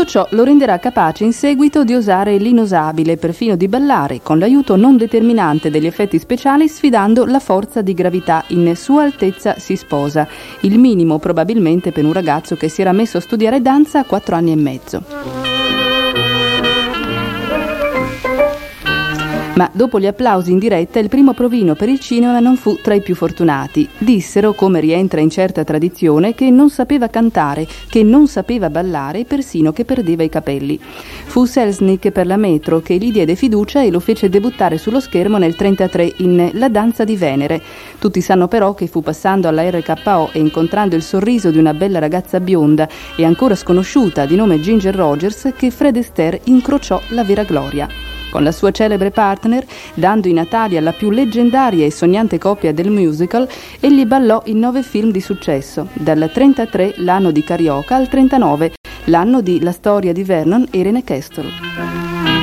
ciò lo renderà capace in seguito di osare l'inosabile, perfino di ballare, con l'aiuto non determinante degli effetti speciali, sfidando la forza di gravità. In Sua Altezza si sposa, il minimo probabilmente per un ragazzo che si era messo a studiare danza a 4 anni e mezzo. Ma dopo gli applausi in diretta il primo provino per il cinema non fu tra i più fortunati. Dissero, come rientra in certa tradizione, che non sapeva cantare, che non sapeva ballare e persino che perdeva i capelli. Fu Selznick per la Metro che gli diede fiducia e lo fece debuttare sullo schermo nel 1933 in La danza di Venere. Tutti sanno però che fu passando alla RKO e incontrando il sorriso di una bella ragazza bionda e ancora sconosciuta di nome Ginger Rogers che Fred Astaire incrociò la vera gloria. Con la sua celebre partner, dando i natali alla più leggendaria e sognante coppia del musical, egli ballò in 9 film di successo, dal 33 l'anno di Carioca al 39 l'anno di La storia di Vernon e Irene Castle.